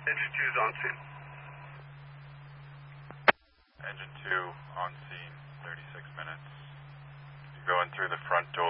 Engine 2's on scene. Engine 2 on scene, 36 minutes. You're going through the front door.